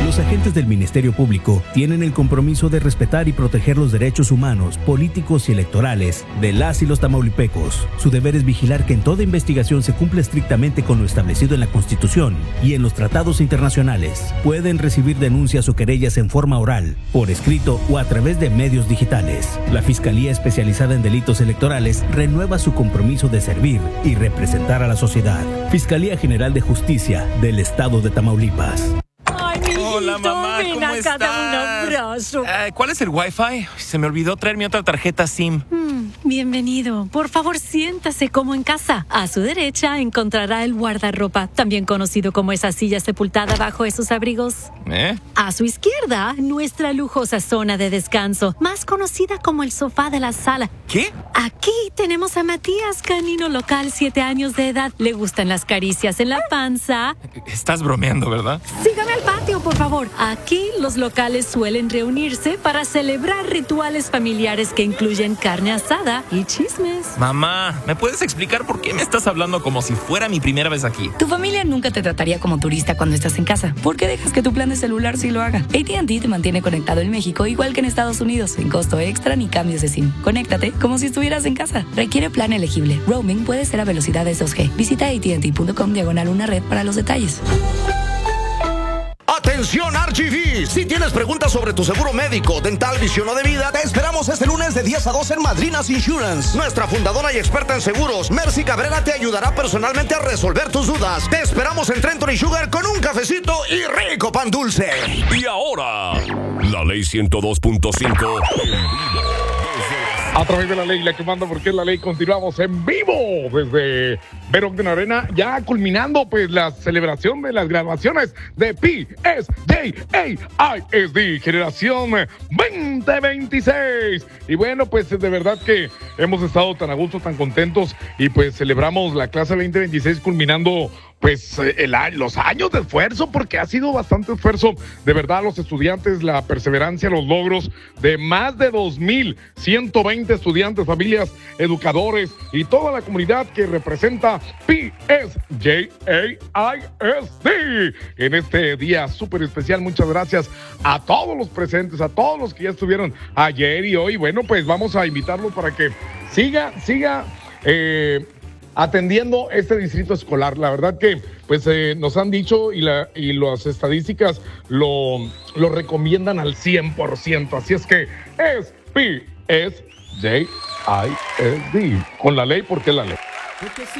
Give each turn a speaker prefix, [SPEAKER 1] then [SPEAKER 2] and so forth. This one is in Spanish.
[SPEAKER 1] Los agentes del Ministerio Público tienen el compromiso de respetar y proteger los derechos humanos, políticos y electorales de las y los tamaulipecos. Su deber es vigilar que en toda investigación se cumpla estrictamente con lo establecido en la Constitución y en los tratados internacionales. Pueden recibir denuncias o querellas en forma oral, por escrito o a través de medios digitales. La Fiscalía Especializada en Delitos Electorales renueva su compromiso de servir y representar a la sociedad. Fiscalía General de Justicia del Estado de Tamaulipas.
[SPEAKER 2] Ay, mi hijito,
[SPEAKER 3] Hola, mamá,
[SPEAKER 2] ven
[SPEAKER 3] ¿cómo
[SPEAKER 2] acá, dame un abrazo.
[SPEAKER 3] ¿Cuál es el Wi-Fi? Se me olvidó traer mi otra tarjeta SIM.
[SPEAKER 2] Bienvenido. Por favor, siéntase como en casa. A su derecha encontrará el guardarropa, también conocido como esa silla sepultada bajo esos abrigos. A su izquierda, nuestra lujosa zona de descanso, más conocida como el sofá de la sala.
[SPEAKER 3] ¿Qué?
[SPEAKER 2] Aquí tenemos a Matías, canino local, 7 años de edad. Le gustan las caricias en la panza.
[SPEAKER 3] Estás bromeando, ¿verdad?
[SPEAKER 2] Sígame al patio, por favor. Aquí los locales suelen reunirse para celebrar rituales familiares que incluyen carne asada y chismes.
[SPEAKER 3] Mamá, ¿me puedes explicar por qué me estás hablando como si fuera mi primera vez aquí?
[SPEAKER 4] Tu familia nunca te trataría como turista cuando estás en casa. ¿Por qué dejas que tu plan de celular sí lo haga? AT&T te mantiene conectado en México igual que en Estados Unidos, sin costo extra ni cambios de SIM. Conéctate como si estuvieras en casa. Requiere plan elegible. Roaming puede ser a velocidades 2G. Visita AT&T.com/una red para los detalles.
[SPEAKER 5] ¡Atención, RGV! Si tienes preguntas sobre tu seguro médico, dental, visión o de vida, te esperamos este lunes de 10 a 12 en Madrinas Insurance. Nuestra fundadora y experta en seguros, Mercy Cabrera, te ayudará personalmente a resolver tus dudas. Te esperamos en Trenton y Sugar con un cafecito y rico pan dulce.
[SPEAKER 6] Y ahora, la ley 102.5
[SPEAKER 7] a través de la ley, la que manda porque es la ley, continuamos en vivo desde Veroc Arena, ya culminando pues la celebración de las graduaciones de PSJAISD Generación 2026. Y bueno, pues de verdad que hemos estado tan a gusto, tan contentos y pues celebramos la clase 2026 culminando pues los años de esfuerzo, porque ha sido bastante esfuerzo, de verdad, los estudiantes, la perseverancia, los logros de más de 2,120 estudiantes, familias, educadores y toda la comunidad que representa PSJAISD en este día súper especial. Muchas gracias a todos los presentes, a todos los que ya estuvieron ayer y hoy. Bueno, pues vamos a invitarlos para que siga atendiendo este distrito escolar. La verdad que pues nos han dicho y las estadísticas lo recomiendan al 100%. Así es que es PSJAISD con la ley porque es la ley.